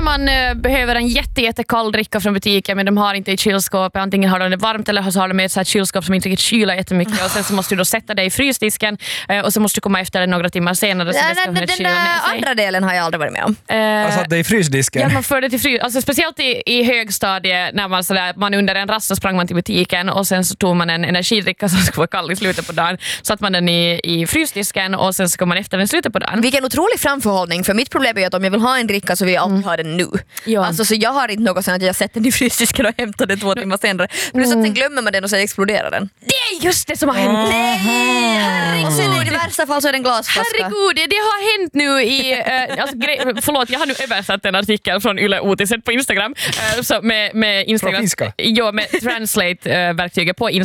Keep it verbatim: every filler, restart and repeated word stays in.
man uh, behöver en jätte, jättekall dricka från butiken men de har inte i kylskåpet, antingen har de det varmt eller så har de ett så här kylskåp som inte riktigt kyla jättemycket och sen så måste du då sätta dig i frysdisken uh, och så måste du komma efter det några timmar senare så Nej, det ska nej, kunna den kyla med sig. andra delen har jag aldrig varit med om. Uh, Alltså att det är i frysdisken. Ja, man för det till frys. Alltså, speciellt i, i högstadiet när man, sådär, man under en rast så sprang man till butiken och sen så tog man en energidricka som skulle vara kall i slutet på dagen. Satt man den i, i frysdisken och sen så kom man efter den i slutet på dagen. Vilken otrolig framförhållning, för mitt problem är att om jag vill ha en dricka så vill jag alltid mm. ha den nu. Ja. Alltså, så jag har inte något sånt att jag sätter den i frysdisken och hämtar den två timmar senare. Plus mm. att sen glömmer man den och sen exploderar den. Det är just det som har hänt. Nej, herregud. Och sen i det värsta fall så är det en glasflaska. Herregud, det, det har hänt nu i... Uh, alltså, gre- förlåt, jag har nu översatt en artikel från Yle Uutiset på Instagram. Uh, så med, med Instagram. Från finska? Ja, med Translate-verktyget på Instagram.